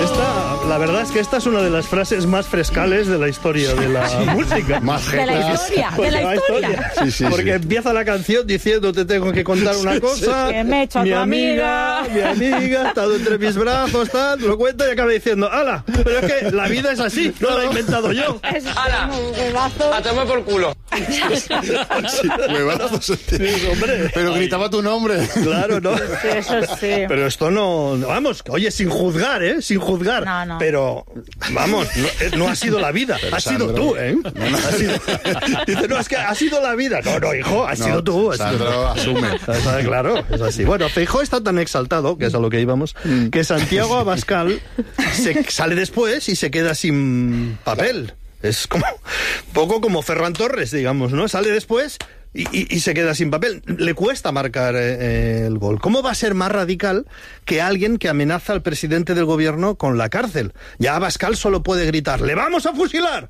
La verdad es que esta es una de las frases más frescales de la historia de la música. Más de la historia. Sí, porque empieza la canción diciendo te tengo que contar una cosa. Que me he hecho a mi tu amiga ha estado entre mis brazos, tal, lo cuenta y acaba diciendo, ¡hala! Pero es que la vida es así, no la he inventado yo. ¡Hala! ¡A tomar por culo! Huevazos. Sí, hombre. Pero gritaba tu nombre. Claro, ¿no? Sí, eso sí. Pero esto no... Vamos, oye, sin juzgar, ¿eh? Sin juzgar. No. Pero, vamos, no ha sido la vida. Pero has sido tú, ¿eh? Dice, no, es que ha sido la vida. No, hijo, has sido tú. Sandro, asume. Claro, es así. Bueno, Feijóo está tan exaltado, que es a lo que íbamos, que Santiago Abascal sale después y se queda sin papel. Es como poco como Ferran Torres, digamos, ¿no? Sale después y se queda sin papel. Le cuesta marcar el gol. ¿Cómo va a ser más radical que alguien que amenaza al presidente del gobierno con la cárcel? Ya Abascal solo puede gritar, ¡le vamos a fusilar!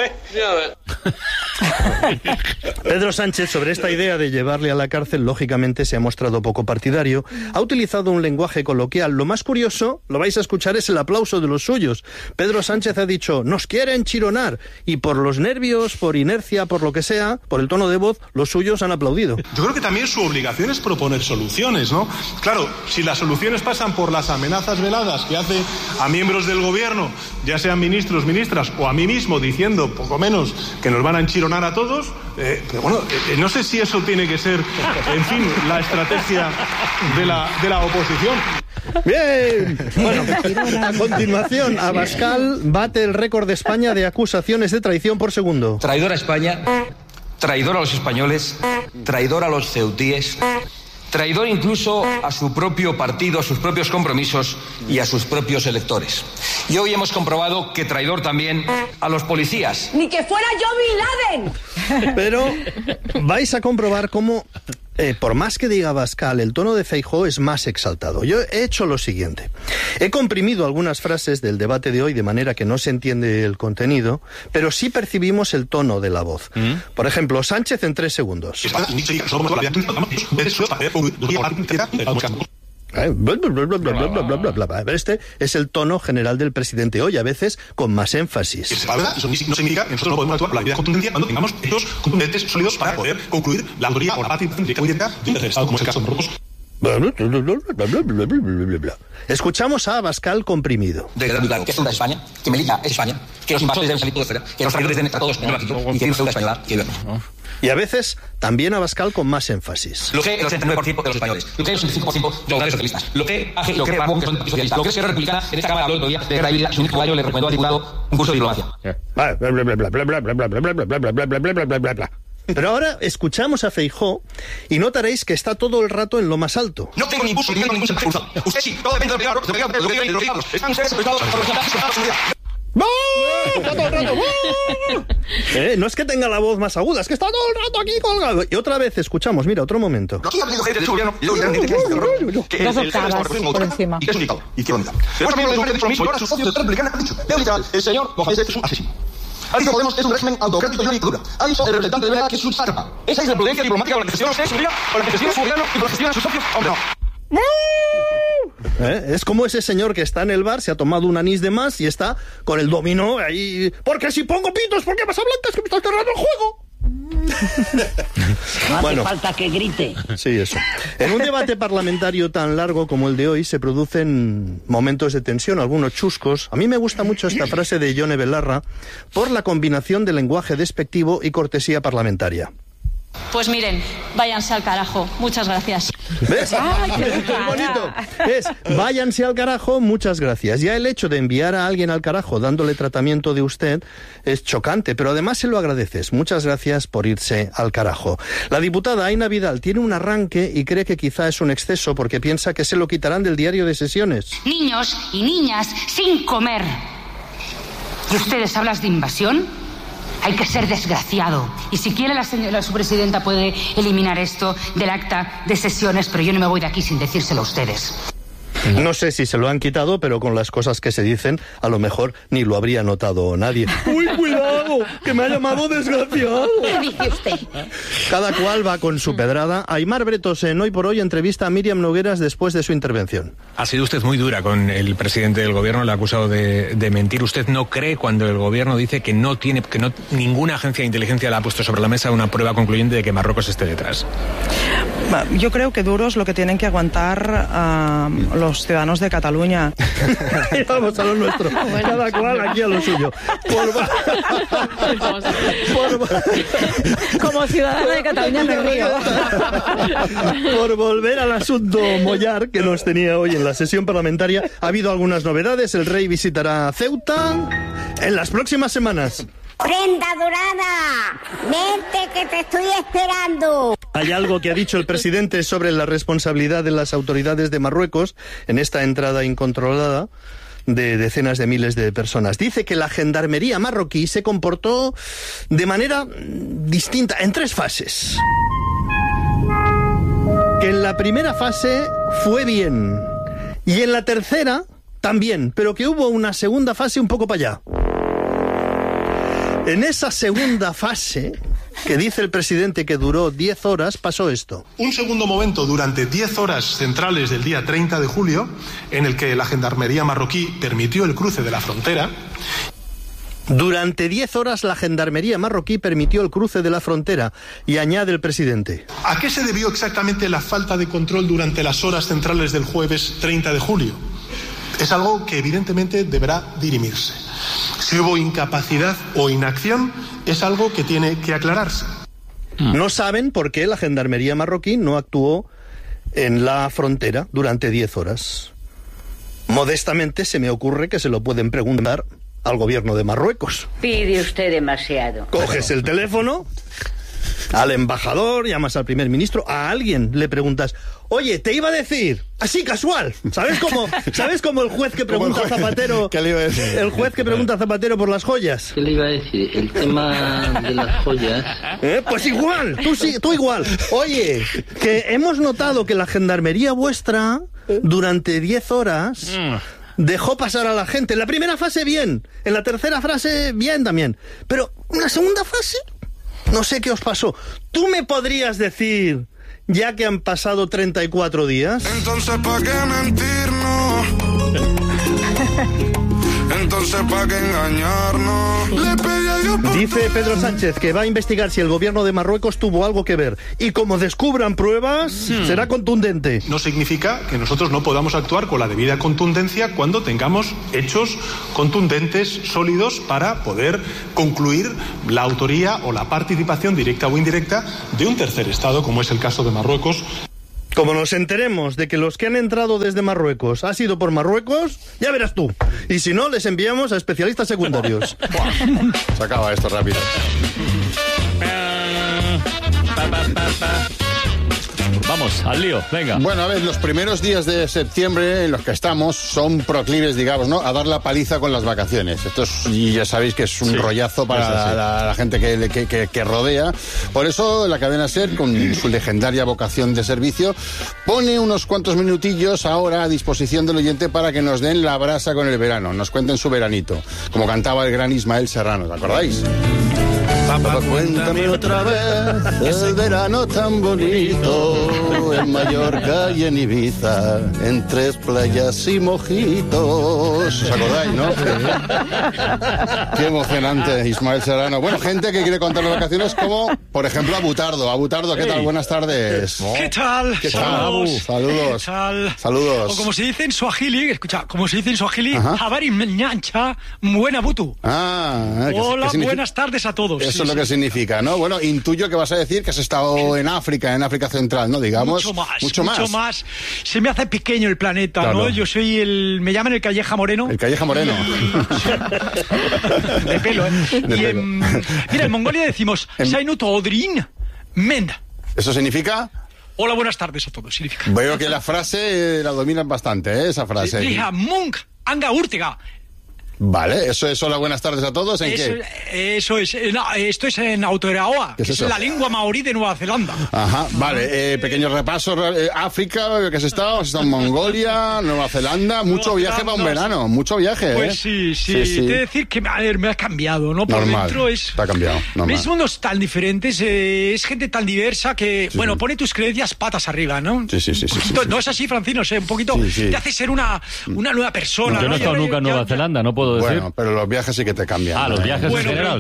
Pedro Sánchez, sobre esta idea de llevarle a la cárcel, lógicamente se ha mostrado poco partidario. Ha utilizado un lenguaje coloquial. Lo más curioso, lo vais a escuchar, es el aplauso de los suyos. Pedro Sánchez ha dicho, nos quieren chironar. Y por los nervios, por inercia, por lo que sea, por el tono de voz, los suyos han aplaudido. Yo creo que también su obligación es proponer soluciones, ¿no? Claro, si las soluciones pasan por las amenazas veladas que hace a miembros del gobierno, ya sean ministros, ministras, o a mí mismo diciendo, poco menos, que nos van a enchironar a todos, pero bueno, no sé si eso tiene que ser, en fin, la estrategia de la oposición. Bien, bueno, a continuación, Abascal bate el récord de España de acusaciones de traición por segundo. Traidor a España, traidor a los españoles, traidor a los ceutíes, traidor incluso a su propio partido, a sus propios compromisos y a sus propios electores. Y hoy hemos comprobado que traidor también a los policías. ¡Ni que fuera yo Bin Laden! Pero vais a comprobar cómo, por más que diga Abascal, el tono de Feijóo es más exaltado. Yo he hecho lo siguiente. He comprimido algunas frases del debate de hoy de manera que no se entiende el contenido, pero sí percibimos el tono de la voz. Por ejemplo, Sánchez en 3 segundos. Este es el tono general del presidente hoy, a veces con más énfasis. Eso no significa que nosotros no podemos actuar con la idea de contundencia cuando tengamos hechos contundentes, sólidos, para poder concluir la autoría o la parte de del Estado, como es el caso de Marruecos. Escuchamos a Abascal comprimido. De quedar muy claro que es España, que Melilla es España, que los invasores deben salir todos fuera, que los traidores deben estar todos en el banquillo y que hay una deuda española que Y a veces también Abascal con más énfasis. Lo que el 89% de los españoles, lo que el 65% de los socialistas, lo que AG, lo que Ramón, que son socialistas, lo que es Esquerra Republicana, en esta Cámara habló el otro día de guerra híbrida, su único gallo le recomendó al diputado un curso de diplomacia. Pero ahora escuchamos a Feijóo y notaréis que está todo el rato en lo más alto. No tengo ni impulso, ni ningún impulso. Usted sí, todo depende de lo que los diablos. Están ustedes afectados por los chantajes de la seguridad. No es que tenga la voz más aguda, es que está todo el rato aquí colgado. Y otra vez escuchamos, mira, otro momento. Dos octavas por encima. Y es un dictador. Y quiero mirar. Después también lo de compromiso, y ahora sus socios de Republicana han dicho, leo literal, el señor Mohamed es un asesino. Ha dicho Podemos es un régimen autocrático y una dictadura. Ha dicho el representante de Vega que es un sátrapa. Esa es la prudencia diplomática con la que gestiona usted, señoría, con la que gestiona su gobierno y con la que gestiona sus socios. Hombre, no. Es como ese señor que está en el bar, se ha tomado un anís de más y está con el dominó ahí. Porque si pongo pitos, ¿por qué vas a blancas que me estás cerrando el juego? No hace falta que grite. Sí, eso. En un debate parlamentario tan largo como el de hoy se producen momentos de tensión, algunos chuscos. A mí me gusta mucho esta frase de Yone Belarra por la combinación de lenguaje despectivo y cortesía parlamentaria. Pues miren, váyanse al carajo. Muchas gracias. ¿Ves? ¡Ay, qué Es bonito. Es, váyanse al carajo, muchas gracias. Ya el hecho de enviar a alguien al carajo dándole tratamiento de usted es chocante, pero además se lo agradeces. Muchas gracias por irse al carajo. La diputada Aina Vidal tiene un arranque y cree que quizá es un exceso porque piensa que se lo quitarán del diario de sesiones. Niños y niñas sin comer. ¿Y ustedes hablan de invasión? Hay que ser desgraciado. Y si quiere su presidenta puede eliminar esto del acta de sesiones, pero yo no me voy de aquí sin decírselo a ustedes. No sé si se lo han quitado, pero con las cosas que se dicen, a lo mejor ni lo habría notado nadie. ¡Uy, cuidado! ¡Que me ha llamado desgraciado! ¿Qué dice usted? Cada cual va con su pedrada. Aimar Bretos en Hoy por Hoy entrevista a Míriam Nogueras después de su intervención. Ha sido usted muy dura con el presidente del gobierno, le ha acusado de mentir. ¿Usted no cree cuando el gobierno dice que ninguna agencia de inteligencia le ha puesto sobre la mesa una prueba concluyente de que Marruecos esté detrás? Yo creo que duro es lo que tienen que aguantar los ciudadanos de Cataluña. Vamos a lo nuestro. Cada cual aquí a lo suyo. Como ciudadana de Cataluña me río. Por volver al asunto Mollar, que nos tenía hoy en la sesión parlamentaria, ha habido algunas novedades. El rey visitará Ceuta en las próximas semanas. Prenda dorada, vente que te estoy esperando. Hay algo que ha dicho el presidente sobre la responsabilidad de las autoridades de Marruecos en esta entrada incontrolada de decenas de miles de personas. Dice que la gendarmería marroquí se comportó de manera distinta en 3 fases. Que en la primera fase fue bien y en la tercera también, pero que hubo una segunda fase un poco para allá. En esa segunda fase, que dice el presidente que duró 10 horas, pasó esto. Un segundo momento durante 10 horas centrales del día 30 de julio, en el que la gendarmería marroquí permitió el cruce de la frontera. Durante 10 horas la gendarmería marroquí permitió el cruce de la frontera, y añade el presidente. ¿A qué se debió exactamente la falta de control durante las horas centrales del jueves 30 de julio? Es algo que evidentemente deberá dirimirse. Si hubo incapacidad o inacción, es algo que tiene que aclararse. No saben por qué la gendarmería marroquí no actuó en la frontera durante 10 horas. Modestamente se me ocurre que se lo pueden preguntar al gobierno de Marruecos. Pide usted demasiado. Coges el teléfono, al embajador, llamas al primer ministro, a alguien le preguntas, oye, te iba a decir, así casual, ¿sabes cómo el juez que pregunta a Zapatero? ¿Qué le iba a decir? El juez que pregunta a Zapatero por las joyas. ¿Qué le iba a decir? El tema de las joyas. Pues igual, tú igual. Oye, que hemos notado que la gendarmería vuestra durante 10 horas dejó pasar a la gente. En la primera fase bien, en la tercera fase bien también, pero en la segunda fase no sé qué os pasó. ¿Tú me podrías decir, ya que han pasado 34 días? Entonces, ¿para qué mentirnos? Entonces, ¿para qué engañarnos? Le pedí a Dios. Dice Pedro Sánchez que va a investigar si el gobierno de Marruecos tuvo algo que ver. Y como descubran pruebas, será contundente. No significa que nosotros no podamos actuar con la debida contundencia cuando tengamos hechos contundentes, sólidos, para poder concluir la autoría o la participación directa o indirecta de un tercer Estado, como es el caso de Marruecos. Como nos enteremos de que los que han entrado desde Marruecos ha sido por Marruecos, ya verás tú. Y si no, les enviamos a especialistas secundarios. Se acaba esto rápido. Vamos, al lío, venga. Bueno, a ver, los primeros días de septiembre en los que estamos son proclives, digamos, ¿no?, a dar la paliza con las vacaciones. Esto es, y ya sabéis que es un rollazo para la gente que rodea. Por eso la cadena SER, con su legendaria vocación de servicio, pone unos cuantos minutillos ahora a disposición del oyente para que nos den la brasa con el verano, nos cuenten su veranito, como cantaba el gran Ismael Serrano, ¿te acordáis? Papá, cuéntame otra vez el verano tan bonito en Mallorca y en Ibiza, en 3 playas y mojitos. ¿Os acordáis, no? Qué emocionante, Ismael Serrano. Bueno, gente que quiere contar las vacaciones, como, por ejemplo, a Butardo. A Butardo, ¿qué tal? Buenas tardes. ¿Qué tal? ¿Qué tal? Saludos. ¿Qué tal? Saludos. O como se dice en Swahili, escucha, como se dice en Swahili, Habari Menyancha, buena butu. Hola, buenas tardes a todos. Eso es lo que significa, ¿no? Bueno, intuyo que vas a decir que has estado en África Central, ¿no? Digamos. Mucho más. Se me hace pequeño el planeta, claro, ¿no? Yo soy me llaman el Calleja Moreno. El Calleja Moreno. De pelo, ¿eh? Mira, en Mongolia decimos, Sainuto Odrin Menda. ¿Eso significa? Hola, buenas tardes a todos, significa. Veo que la frase la dominan bastante, ¿eh? Esa frase. Munk Anga Urtega. Vale, eso es hola, buenas tardes a todos. ¿En qué? Eso es. Esto es en Aotearoa, que es la lengua maorí de Nueva Zelanda. Ajá, vale. Pequeño repaso. África, que has estado en Mongolia, Nueva Zelanda. Mucho viaje para un verano, mucho viaje. Pues sí. Te he de decir que, a ver, me ha cambiado, ¿no? Por normal, dentro te ha cambiado, normal. Ves mundos tan diferentes, es gente tan diversa que, bueno, pone tus creencias patas arriba, ¿no? Sí. No es así, Francino, un poquito te hace ser una nueva persona. Yo no he estado nunca en Nueva Zelanda, no puedo decir. Bueno, pero los viajes sí que te cambian. Los viajes en general,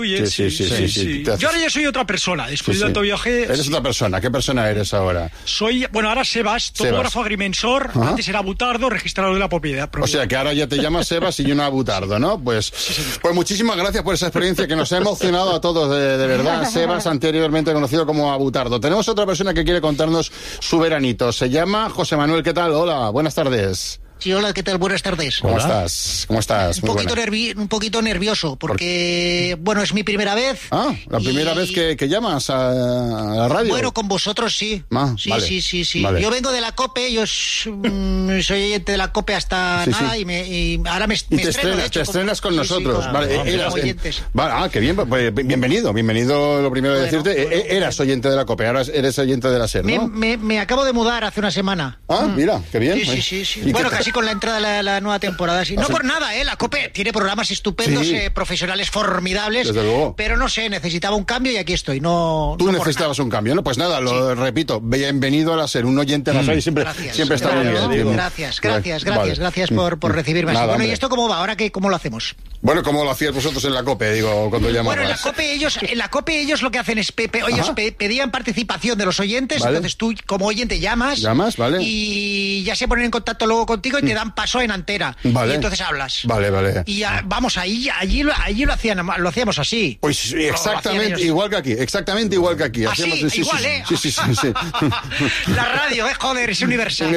sí. Yo ahora ya soy otra persona, después de tanto viaje... Eres otra persona, ¿qué persona eres ahora? Soy, ahora Sebas, topógrafo agrimensor, antes era Butardo, registrador de la propiedad. O sea, que ahora ya te llamas Sebas y yo no a Butardo, ¿no? Pues muchísimas gracias por esa experiencia que nos ha emocionado a todos, de verdad. Sebas, anteriormente conocido como Abutardo. Tenemos otra persona que quiere contarnos su veranito. Se llama José Manuel. ¿Qué tal? Hola, buenas tardes. Sí, hola, ¿qué tal? Buenas tardes. ¿Cómo estás? Un poquito nervioso, porque, bueno, es mi primera vez. La primera vez que llamas a la radio. Bueno, con vosotros sí. Sí. Vale. Yo vengo de la COPE, yo soy oyente de la COPE hasta nada. Y ahora me estreno, de hecho, te estrenas con nosotros. Vale, oyentes. Vale, qué bien, pues, bienvenido, lo primero de decirte. Eras oyente de la COPE, ahora eres oyente de la SER, ¿no? Me acabo de mudar hace una semana. Mira, qué bien. Sí. Bueno, casi con la entrada de la nueva temporada. Sí. No por nada, la COPE tiene programas estupendos, profesionales formidables. Desde luego. Pero no sé, necesitaba un cambio y aquí estoy. Tú necesitabas un cambio, ¿no? Pues nada, lo repito, bienvenido a la SER, un oyente de la SER y siempre está muy bien. Gracias por recibirme. Nada, bueno, ¿y esto cómo va? ¿Ahora cómo lo hacemos? Bueno, ¿cómo lo hacías vosotros en la COPE, cuando llamabas? Bueno, en la COPE ellos lo que hacen es pedían participación de los oyentes, entonces tú como oyente llamas, vale. Y ya se ponen en contacto luego contigo y te dan paso en antena. Vale. Y entonces hablas. Vale. Y allí lo hacíamos así. Pues exactamente igual que aquí. Así, igual, Sí. La radio, joder, es universal.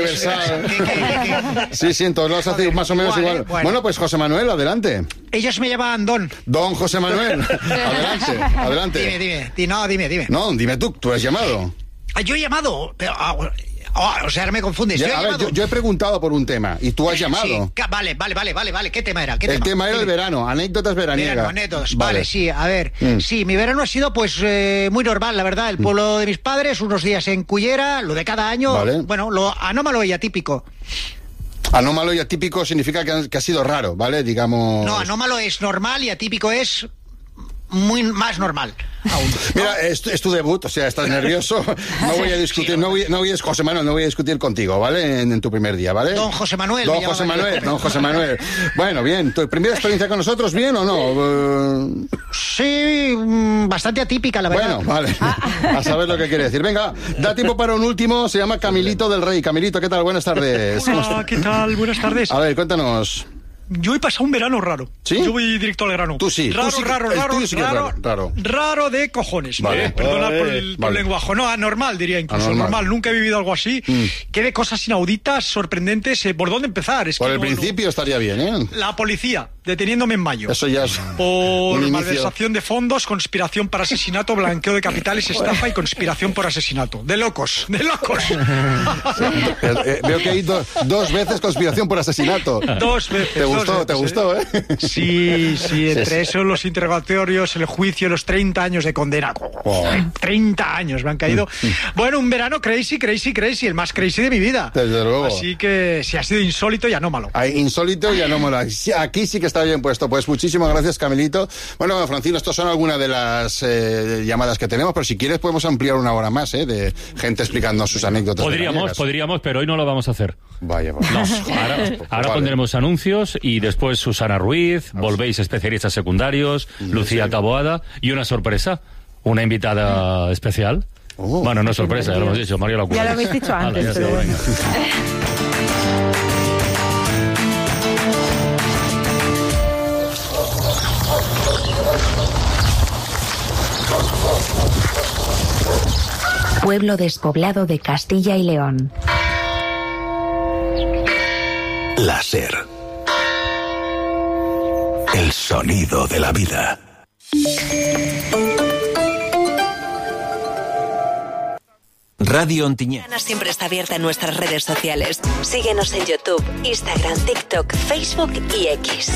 Sí, en todos lados hace más o menos igual. Bueno, pues José Manuel, adelante. Ellos me llaman Don José Manuel. Adelante. Dime. No, dime tú has llamado. Yo he llamado, pero... o sea, ahora me confundes. Yo he preguntado por un tema y tú has llamado. Sí, vale. ¿Qué tema era? El tema era el verano, anécdotas veraniegas. Anécdotas, vale, sí, a ver. Sí, mi verano ha sido pues muy normal, la verdad. El pueblo de mis padres, unos días en Cullera, lo de cada año. Vale. Bueno, lo anómalo y atípico. Anómalo y atípico significa que ha sido raro, ¿vale? Digamos... No, anómalo es normal y atípico es muy más normal aún. Mira, es tu debut, o sea, estás nervioso. No voy a discutir, José Manuel, no voy a discutir contigo, ¿vale? En tu primer día, ¿vale? Don José Manuel. Don José Manuel. Bueno, bien, ¿tu primera experiencia con nosotros, bien o no? Sí, bastante atípica, la verdad. Bueno, vale. A saber lo que quiere decir. Venga, da tiempo para un último, se llama Camilito del Rey. Camilito, ¿qué tal? Buenas tardes. Hola, ¿qué tal? Buenas tardes. A ver, cuéntanos. Yo he pasado un verano raro. ¿Sí? Yo voy directo al grano. Tú sí. Raro de cojones. Vale. Perdonad por el lenguaje. No, anormal diría incluso. Anormal. Nunca he vivido algo así. Que de cosas inauditas, sorprendentes. ¿Por dónde empezar? Por el principio estaría bien, ¿eh? La policía, deteniéndome en mayo. Eso ya es por malversación de fondos, conspiración para asesinato, blanqueo de capitales, estafa y conspiración por asesinato. De locos. Veo que hay dos veces conspiración por asesinato. 2 veces. ¿Te gustó, eh? Sí, entre eso, los interrogatorios, el juicio, los 30 años de condena. 30 años me han caído. Bueno, un verano crazy, el más crazy de mi vida. Desde luego. Así que si ha sido insólito y anómalo. Insólito y anómalo. Aquí sí que está bien puesto. Pues muchísimas gracias, Camilito. Bueno, Francino, estas son algunas de las llamadas que tenemos, pero si quieres podemos ampliar una hora más, de gente explicando sus anécdotas. Podríamos, pero hoy no lo vamos a hacer. Vaya. Ahora pondremos anuncios y después Susana Ruiz, volvéis especialistas secundarios, Lucía Taboada y una sorpresa, una invitada especial. Bueno, no es sorpresa, ya lo hemos dicho, Mario Locura. Ya lo habéis dicho antes. Pero bueno. Pueblo despoblado de Castilla y León. La SER. El sonido de la vida. Radio Ontinyent. Ana siempre está abierta en nuestras redes sociales. Síguenos en YouTube, Instagram, TikTok, Facebook y X.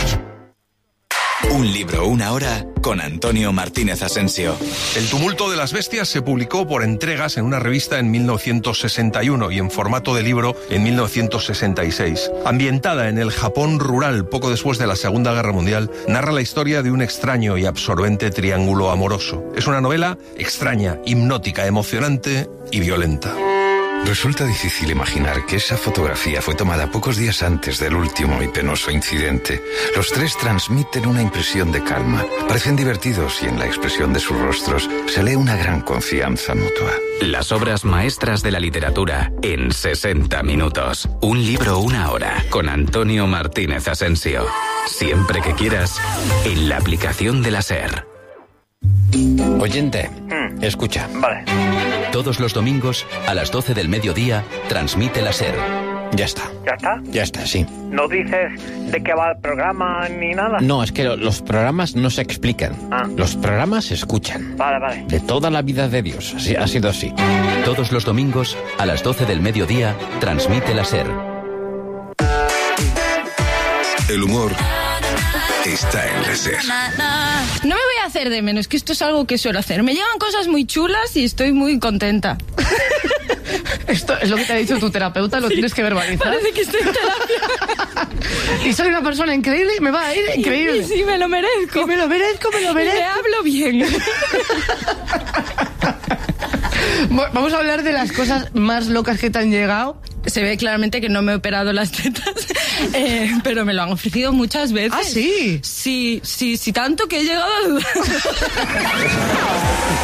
Un libro, una hora, con Antonio Martínez Asensio. El tumulto de las bestias se publicó por entregas en una revista en 1961 y en formato de libro en 1966. Ambientada en el Japón rural poco después de la Segunda Guerra Mundial, narra la historia de un extraño y absorbente triángulo amoroso. Es una novela extraña, hipnótica, emocionante y violenta. Resulta difícil imaginar que esa fotografía fue tomada pocos días antes del último y penoso incidente. Los tres transmiten una impresión de calma. Parecen divertidos y en la expresión de sus rostros se lee una gran confianza mutua. Las obras maestras de la literatura en 60 minutos. Un libro, una hora, con Antonio Martínez Asensio. Siempre que quieras, en la aplicación de la SER. Oyente, escucha. Vale. Todos los domingos, a las 12 del mediodía, transmite la SER. Ya está. ¿Ya está? Ya está, sí. ¿No dices de qué va el programa ni nada? No, es que los programas no se explican. Los programas se escuchan. Vale. De toda la vida de Dios. Así, ha sido así. Todos los domingos, a las 12 del mediodía, transmite la SER. El humor está en la SER. No me voy a hacer de menos, que esto es algo que suelo hacer. Me llegan cosas muy chulas y estoy muy contenta. Esto es lo que te ha dicho tu terapeuta, lo tienes que verbalizar. Parece que estoy en terapia. Y soy una persona increíble y me va a ir increíble. Sí, me lo merezco. Y me lo merezco. Y me hablo bien. Vamos a hablar de las cosas más locas que te han llegado. Se ve claramente que no me he operado las tetas, pero me lo han ofrecido muchas veces. ¿Ah, sí? Sí, tanto que he llegado a dudar.